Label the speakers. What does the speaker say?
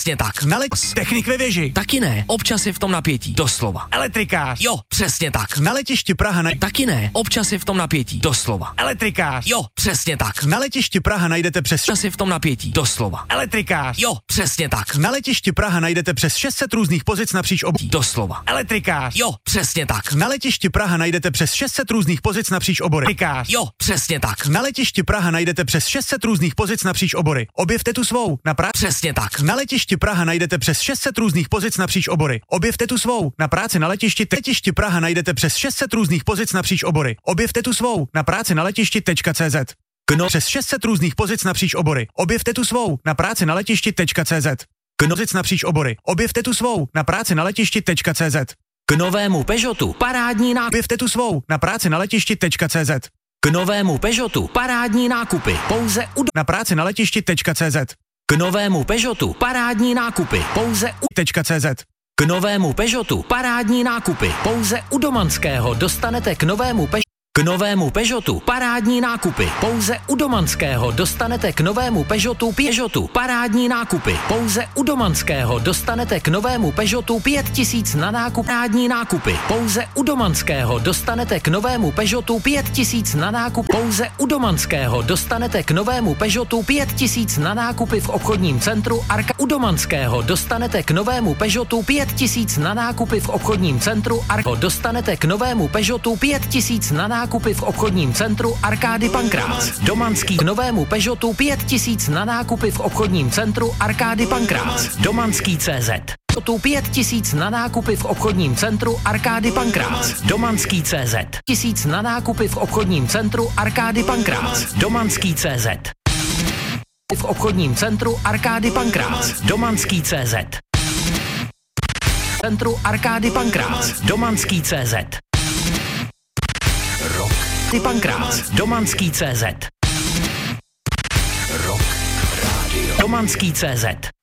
Speaker 1: přesně tak.
Speaker 2: Technik ve věži.
Speaker 1: Taky ne, občas je v tom napětí, doslova.
Speaker 2: Elektrikář.
Speaker 1: Jo, přesně tak.
Speaker 2: Na letišti Praha
Speaker 1: Taky ne, občas je v tom napětí, doslova.
Speaker 2: Elektrikář.
Speaker 1: Jo, přesně tak.
Speaker 2: Na letišti Praha najdete přes
Speaker 1: Občas je v tom napětí, doslova.
Speaker 2: Elektrikář.
Speaker 1: Jo, přesně tak.
Speaker 2: Na letišti Praha najdete přes 600 různých pozic napříč
Speaker 1: Doslova.
Speaker 2: Elektrikář.
Speaker 1: Jo, přesně tak.
Speaker 2: Na letišti Praha najdete přes 600 různých pozic napříč obory. Elektrikář.
Speaker 1: Jo, přesně tak.
Speaker 2: Na letišti Praha najdete přes 600 různých pozic napříč obory. Objevte tu svou. Na práci.
Speaker 1: Přesně tak.
Speaker 2: Na letišti Praha najdete přes 600 různých pozic napříč obory. Objevte tu svou. Na práci na letišti Praha najdete přes 600 různých pozic napříč obory. Objevte tu svou. Na práci na letišti.cz. Přes 600 různých pozic napříč obory. Objevte tu svou. Na práci na letišti.cz. Pozic napříč obory. Objevte tu svou. Na práci na letišti.cz.
Speaker 1: K novému Peugeotu parádní nákupy.
Speaker 2: Objevte tu svou. Na práci na letišti.cz.
Speaker 1: K novému Peugeotu parádní nákupy. Pouze u
Speaker 2: Na práci na letišti.cz.
Speaker 1: K novému Peugeotu parádní nákupy. Pouze u
Speaker 2: .cz.
Speaker 1: K novému Peugeotu parádní nákupy. Pouze u Domanského dostanete k novému Peugeotu parádní nákupy. Pouze u Domanského dostanete k novému Peugeotu parádní nákupy. Pouze u Domanského dostanete k novému Peugeotu 5000 na nákup. Parádní nákupy. Pouze u Domanského dostanete k novému Peugeotu 5000 na nákup. Pouze u Domanského dostanete k novému Peugeotu 5000 na nákupy v obchodním centru Arka. U Domanského dostanete k novému Peugeotu 5000 na nákupy v obchodním centru Arka. Dostanete k novému Peugeotu 5000 na nákupy v obchodním centru Arkády Pankrác. Domanský k novému Peugeotu 5000 na nákupy v obchodním centru Arkády Pankrác. Domanský CZ. Tu 5000 na nákupy v obchodním centru Arkády Pankrác. Domanský CZ. 1000 na nákupy v obchodním centru Arkády Pankrác. Domanský CZ. V obchodním centru Arkády Pankrác. Domanský CZ. Centru Arkády Pankrác. Domanský CZ. Rock. Pankrác. Domanský CZ. Rock. Radio. Domanský CZ.